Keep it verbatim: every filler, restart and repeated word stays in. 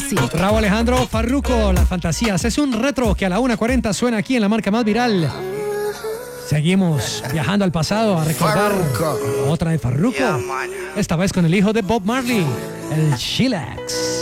Music. Raúl Alejandro Farruko, Las Fantasías. Es un retro que a la una cuarenta suena aquí en la marca más viral. Seguimos viajando al pasado a recordar Farruko. otra de Farruko. Yeah, man. Esta vez con el hijo de Bob Marley, el Chillax.